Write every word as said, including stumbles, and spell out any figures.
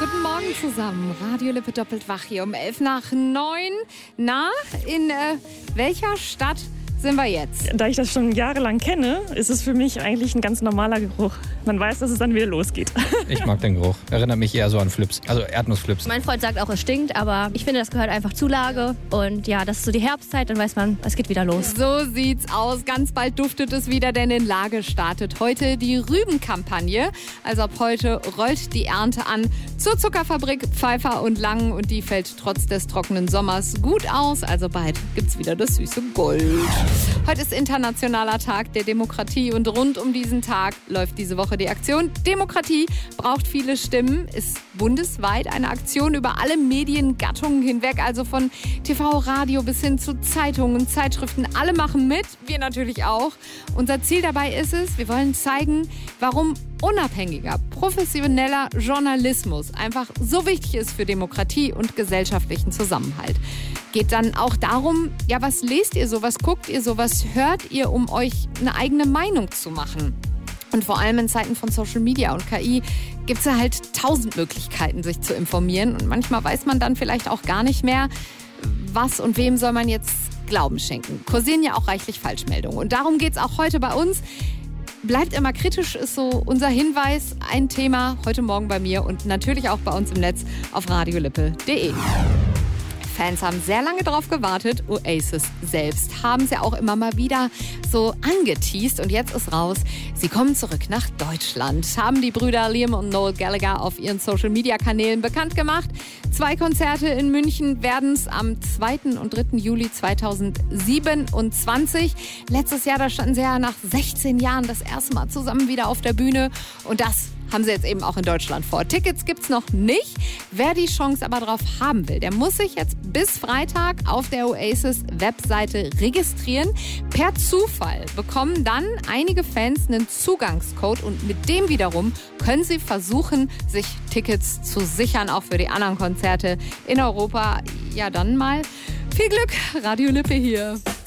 Guten Morgen zusammen. Radio Lippe doppelt wach hier um elf nach neun. Na, in äh, welcher Stadt sind wir jetzt? Da ich das schon jahrelang kenne, ist es für mich eigentlich ein ganz normaler Geruch. Man weiß, dass es dann wieder losgeht. Ich mag den Geruch. Erinnert mich eher so an Flips, also Erdnussflips. Mein Freund sagt auch, es stinkt, aber ich finde, das gehört einfach zur Lage. Und ja, das ist so die Herbstzeit, dann weiß man, es geht wieder los. So sieht's aus. Ganz bald duftet es wieder, denn in Lage startet heute die Rübenkampagne. Also ab heute rollt die Ernte an zur Zuckerfabrik Pfeiffer und Langen und die fällt trotz des trockenen Sommers gut aus. Also bald gibt's wieder das süße Gold. Heute ist Internationaler Tag der Demokratie und rund um diesen Tag läuft diese Woche die Aktion Demokratie braucht viele Stimmen. Ist bundesweit eine Aktion über alle Mediengattungen hinweg, also von T V, Radio bis hin zu Zeitungen, Zeitschriften. Alle machen mit, wir natürlich auch. Unser Ziel dabei ist es, wir wollen zeigen, warum unabhängiger, professioneller Journalismus einfach so wichtig ist für Demokratie und gesellschaftlichen Zusammenhalt. Geht dann auch darum, ja, was lest ihr so, was guckt ihr so, was hört ihr, um euch eine eigene Meinung zu machen? Und vor allem in Zeiten von Social Media und K I gibt es ja halt tausend Möglichkeiten, sich zu informieren. Und manchmal weiß man dann vielleicht auch gar nicht mehr, was und wem soll man jetzt Glauben schenken. Kursieren ja auch reichlich Falschmeldungen. Und darum geht es auch heute bei uns. Bleibt immer kritisch, ist so unser Hinweis. Ein Thema heute Morgen bei mir und natürlich auch bei uns im Netz auf radiolippe punkt de. Fans haben sehr lange darauf gewartet. Oasis selbst haben sie auch immer mal wieder so angeteast. Und jetzt ist raus, sie kommen zurück nach Deutschland. Haben die Brüder Liam und Noel Gallagher auf ihren Social-Media-Kanälen bekannt gemacht. Zwei Konzerte in München werden es am zweiten und dritten Juli zweitausendsiebenundzwanzig. Letztes Jahr, da standen sie ja nach sechzehn Jahren das erste Mal zusammen wieder auf der Bühne. Und das haben sie jetzt eben auch in Deutschland vor. Tickets gibt's noch nicht. Wer die Chance aber drauf haben will, der muss sich jetzt bis Freitag auf der Oasis-Webseite registrieren. Per Zufall bekommen dann einige Fans einen Zugangscode und mit dem wiederum können sie versuchen, sich Tickets zu sichern, auch für die anderen Konzerte in Europa. Ja, dann mal viel Glück. Radio Lippe hier.